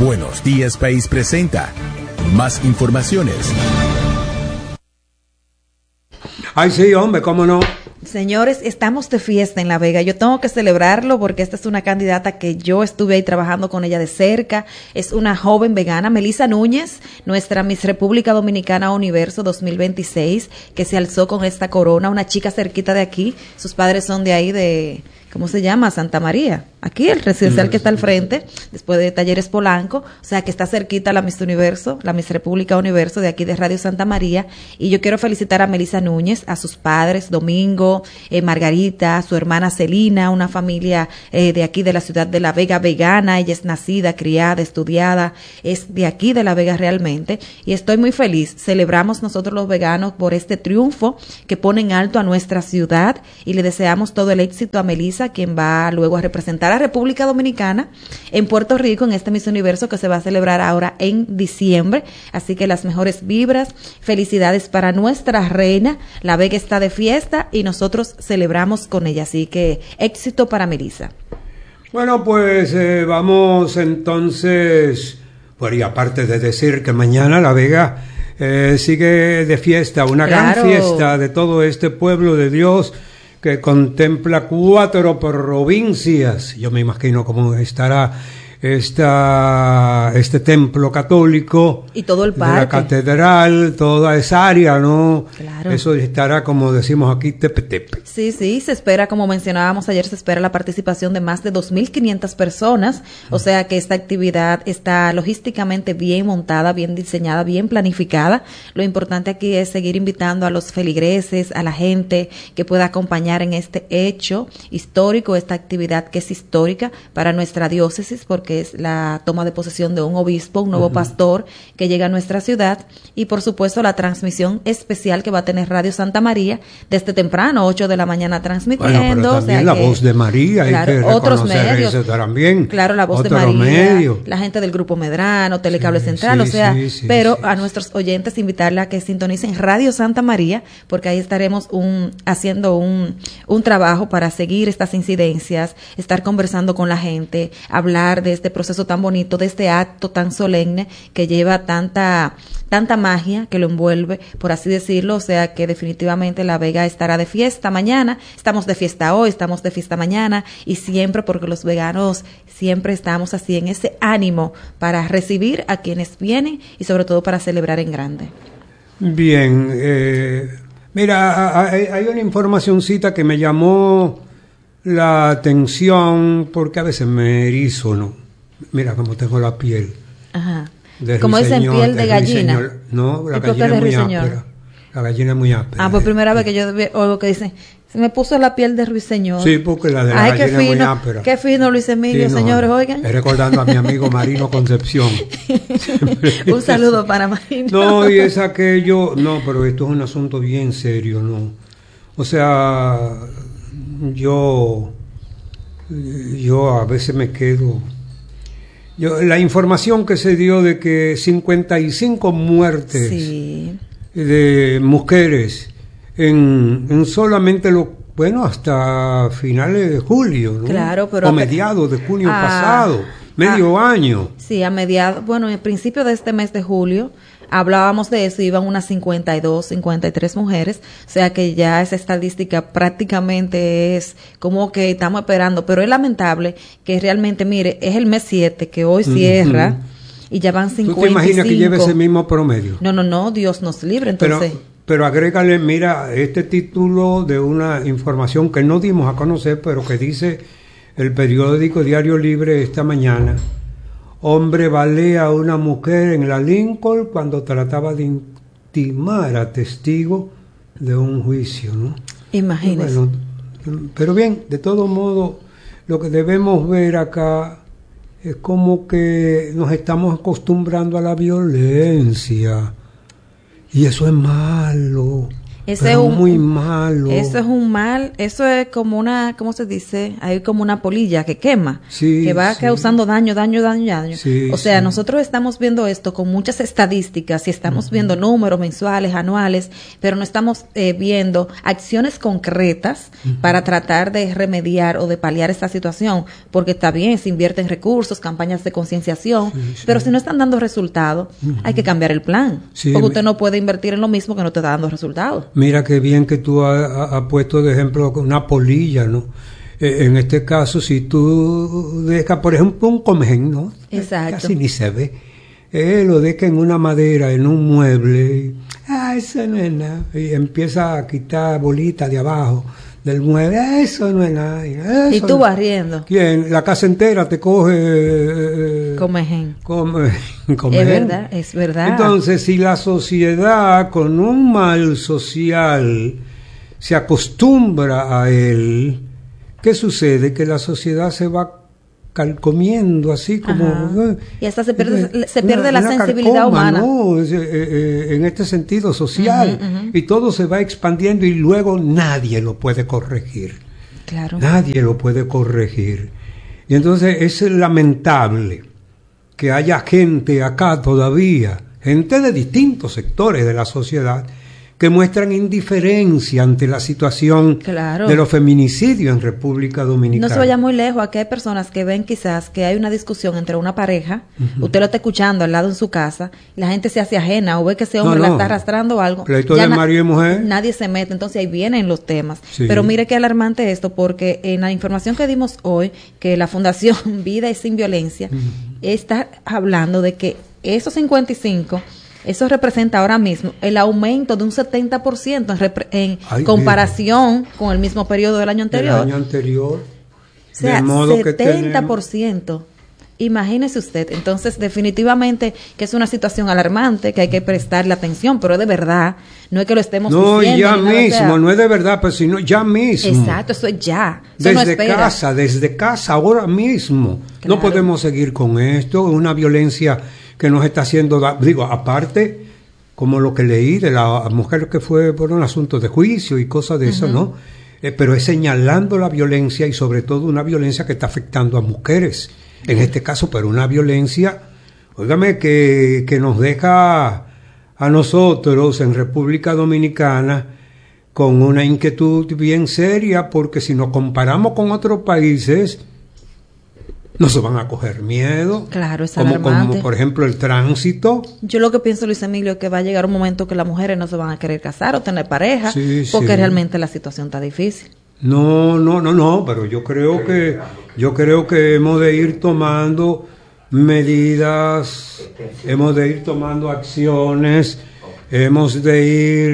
Buenos Días País presenta más informaciones. Ay, sí, hombre, ¿cómo no? Señores, estamos de fiesta en La Vega. Yo tengo que celebrarlo porque esta es una candidata que yo estuve ahí trabajando con ella de cerca. Es una joven vegana, Melissa Núñez, nuestra Miss República Dominicana Universo 2026, que se alzó con esta corona, una chica cerquita de aquí. Sus padres son de ahí, de, ¿cómo se llama? Santa María. Aquí, el residencial que está al frente, después de Talleres Polanco. O sea, que está cerquita la Miss Universo, la Miss República Universo de aquí de Radio Santa María. Y yo quiero felicitar a Melissa Núñez, a sus padres, Domingo, Margarita, su hermana Celina, una familia de aquí de la ciudad de La Vega vegana. Ella es nacida, criada, estudiada, es de aquí de La Vega realmente. Y estoy muy feliz. Celebramos nosotros los veganos por este triunfo que pone en alto a nuestra ciudad y le deseamos todo el éxito a Melissa, quien va luego a representar a República Dominicana en Puerto Rico en este Miss Universo que se va a celebrar ahora en diciembre. Así que las mejores vibras, felicidades para nuestra reina. La Vega está de fiesta y nosotros celebramos con ella, así que éxito para Melissa. Bueno, pues vamos entonces, pues y aparte de decir que mañana La Vega sigue de fiesta, una gran fiesta de todo este pueblo de Dios que contempla 4 provincias. Yo me imagino cómo estará este templo católico y todo el parque, de la catedral, toda esa área, ¿no? Claro. Eso estará, como decimos aquí, tepe-tepe. Sí, se espera, como mencionábamos ayer, se espera la participación de más de 2.500 personas, o sea que esta actividad está logísticamente bien montada, bien diseñada, bien planificada. Lo importante aquí es seguir invitando a los feligreses, a la gente que pueda acompañar en este hecho histórico, esta actividad que es histórica para nuestra diócesis, porque es la toma de posesión de un obispo, un nuevo pastor que llega a nuestra ciudad, y por supuesto la transmisión especial que va a tener Radio Santa María desde temprano, 8 de la mañana transmitiendo. Bueno, pero también o sea la voz de María, claro, hay que otros medios eso también. Claro, la voz de María, medio. La gente del Grupo Medrano, Telecable Central, o sea, pero a nuestros oyentes invitarle a que sintonicen Radio Santa María, porque ahí estaremos haciendo un trabajo para seguir estas incidencias, estar conversando con la gente, hablar de este proceso tan bonito, de este acto tan solemne que lleva tanta magia que lo envuelve, por así decirlo. O sea que definitivamente La Vega estará de fiesta mañana. Estamos de fiesta hoy, estamos de fiesta mañana y siempre, porque los veganos siempre estamos así en ese ánimo para recibir a quienes vienen y sobre todo para celebrar en grande. Bien, mira, hay una informacioncita que me llamó la atención porque a veces me erizo, ¿no? Mira cómo tengo la piel. Ajá. Como dicen, piel de gallina. Ruiseñor. No, la gallina es muy áspera. La gallina es muy áspera. Ah, pues primera vez que yo oigo que dicen, se me puso la piel de ruiseñor. Sí, porque la de la gallina es muy áspera. Qué fino, Luis Emilio, sí, no, señores, oigan. Recordando a mi amigo Marino Concepción. Un saludo para Marino. No, y es aquello, no, pero esto es un asunto bien serio, ¿no? O sea, yo a veces me quedo... la información que se dio de que 55 muertes de mujeres en solamente hasta finales de julio, ¿no? Claro, pero o mediados de junio pasado, medio año. Sí, a mediados, en el principio de este mes de julio hablábamos de eso, iban unas 52, 53 mujeres, o sea que ya esa estadística prácticamente es como que estamos esperando, pero es lamentable que realmente, mire, es el mes 7 que hoy cierra y ya van 55. ¿Tú te imaginas que lleve ese mismo promedio? No, Dios nos libre, entonces. Pero agrégale, mira, este título de una información que no dimos a conocer, pero que dice el periódico Diario Libre esta mañana. Hombre balea a una mujer en la Lincoln cuando trataba de intimar a testigo de un juicio, ¿no? Imagínese. Bueno, pero bien, de todo modo, lo que debemos ver acá es como que nos estamos acostumbrando a la violencia. Y eso es malo. Ese es muy malo. Eso es un mal, eso es como una, ¿cómo se dice? Hay como una polilla que quema, que va causando daño. Sí, o sea, nosotros estamos viendo esto con muchas estadísticas y estamos viendo números mensuales, anuales, pero no estamos viendo acciones concretas para tratar de remediar o de paliar esta situación, porque está bien, se invierten recursos, campañas de concienciación, pero si no están dando resultados, hay que cambiar el plan, porque usted no puede invertir en lo mismo que no te está dando resultados. Mira qué bien que tú has puesto de ejemplo una polilla, ¿no? En este caso, si tú dejas, por ejemplo, un comején, ¿no? Exacto. Casi ni se ve. Lo deja en una madera, en un mueble. Eso no es nada. Y empieza a quitar bolitas de abajo del mueble. Eso no es nada. Y tú barriendo. ¿Quién? La casa entera te coge... comején. Comején. Es verdad. Entonces, si la sociedad con un mal social se acostumbra a él, ¿qué sucede? Que la sociedad se va calcomiendo así como... y hasta se pierde la sensibilidad humana. ¿No? En este sentido social. Y todo se va expandiendo y luego nadie lo puede corregir. Claro. Nadie lo puede corregir. Y entonces es lamentable que haya gente acá todavía, gente de distintos sectores de la sociedad, que muestran indiferencia ante la situación de los feminicidios en República Dominicana. No se vaya muy lejos, aquí hay personas que ven quizás que hay una discusión entre una pareja, usted lo está escuchando al lado en su casa, y la gente se hace ajena o ve que ese hombre la está arrastrando o algo. Pleito de marido y mujer. Nadie se mete, entonces ahí vienen los temas. Sí. Pero mire qué alarmante esto, porque en la información que dimos hoy, que la Fundación Vida y Sin Violencia está hablando de que esos 55... Eso representa ahora mismo el aumento de un 70% en comparación con el mismo periodo del año anterior. El año anterior. O sea, de modo 70%. Imagínese usted. Entonces, definitivamente que es una situación alarmante, que hay que prestarle atención, pero de verdad, no es que lo estemos diciendo. No, ya mismo, no es de verdad, pero sino ya mismo. Exacto, eso es ya. Eso desde casa, ahora mismo. Claro. No podemos seguir con esto, una violencia que nos está haciendo, aparte, como lo que leí de la mujer que fue por un asunto de juicio y cosas de eso, ¿no? Pero es señalando la violencia y sobre todo una violencia que está afectando a mujeres, en este caso, pero una violencia, óigame, que nos deja a nosotros en República Dominicana con una inquietud bien seria, porque si nos comparamos con otros países, no se van a coger miedo. Claro, es alarmante. Como por ejemplo el tránsito. Yo lo que pienso, Luis Emilio, es que va a llegar un momento que las mujeres no se van a querer casar o tener pareja, porque realmente la situación está difícil. No, pero yo creo que hemos de ir tomando medidas, hemos de ir tomando acciones, hemos de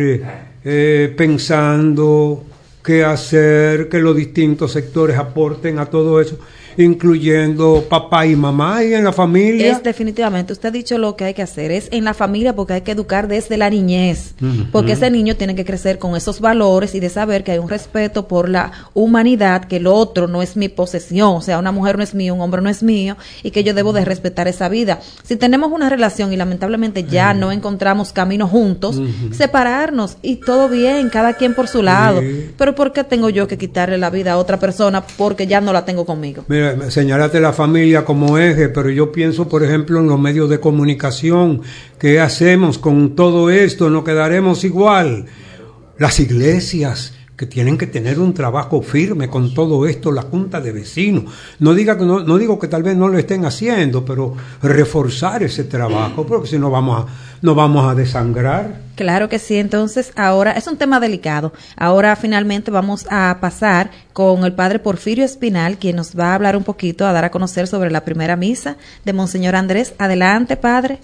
ir pensando qué hacer, que los distintos sectores aporten a todo eso, incluyendo papá y mamá y en la familia. Es definitivamente, usted ha dicho lo que hay que hacer, es en la familia, porque hay que educar desde la niñez, porque ese niño tiene que crecer con esos valores y de saber que hay un respeto por la humanidad, que el otro no es mi posesión, o sea, una mujer no es mía, un hombre no es mío, y que yo debo de respetar esa vida. Si tenemos una relación y lamentablemente ya no encontramos camino juntos, separarnos y todo bien, cada quien por su lado, pero ¿por qué tengo yo que quitarle la vida a otra persona porque ya no la tengo conmigo? Mira, señalaste la familia como eje, pero yo pienso, por ejemplo, en los medios de comunicación. ¿Qué hacemos con todo esto? ¿No quedaremos igual? Las iglesias, que tienen que tener un trabajo firme con todo esto, la junta de vecinos. No digo que tal vez no lo estén haciendo, pero reforzar ese trabajo, porque si no vamos a desangrar. Claro que sí. Entonces ahora es un tema delicado. Ahora finalmente vamos a pasar con el padre Porfirio Espinal, quien nos va a hablar un poquito, a dar a conocer sobre la primera misa de Monseñor Andrés. Adelante, padre.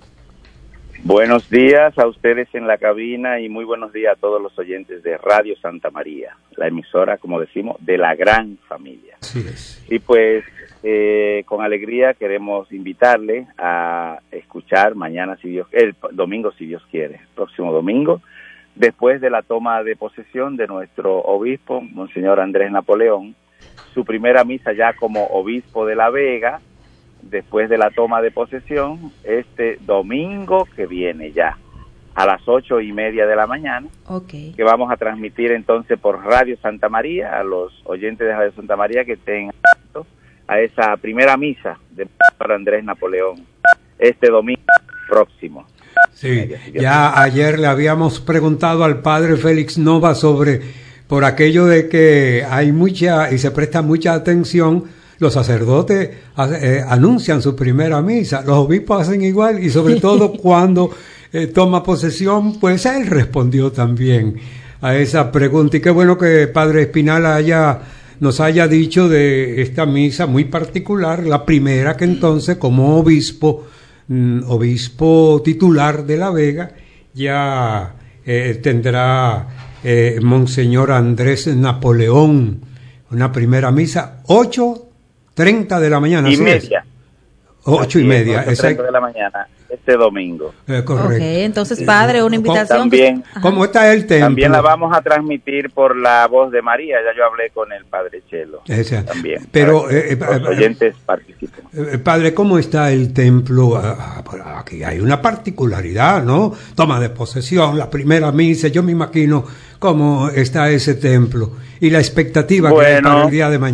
Buenos días a ustedes en la cabina y muy buenos días a todos los oyentes de Radio Santa María, la emisora, como decimos, de la gran familia. Así es. Y pues con alegría queremos invitarle a escuchar mañana, el domingo, si Dios quiere, próximo domingo, después de la toma de posesión de nuestro obispo, Monseñor Andrés Napoleón, su primera misa ya como obispo de La Vega, después de la toma de posesión, este domingo que viene ya. a las 8:30 de la mañana, que vamos a transmitir entonces por Radio Santa María, a los oyentes de Radio Santa María que estén atentos a esa primera misa de Andrés Napoleón, este domingo próximo. Sí, ya ayer le habíamos preguntado al padre Félix Nova por aquello de que hay mucha y se presta mucha atención. Los sacerdotes anuncian su primera misa, los obispos hacen igual, y sobre todo cuando toma posesión, pues él respondió también a esa pregunta. Y qué bueno que padre Espinal nos haya dicho de esta misa muy particular, la primera que entonces como obispo titular de La Vega ya tendrá Monseñor Andrés Napoleón, una primera misa, 8:30 de la mañana. Y media. 8:30, 8:30 de la mañana, este domingo. Correcto. Okay, entonces, padre, una invitación. También, ¿cómo está el templo? También la vamos a transmitir por la voz de María, ya yo hablé con el padre Chelo. También. Pero los oyentes participen. Padre, ¿cómo está el templo? Aquí hay una particularidad, ¿no? Toma de posesión, la primera misa, yo me imagino cómo está ese templo y la expectativa que hay para el día de mañana.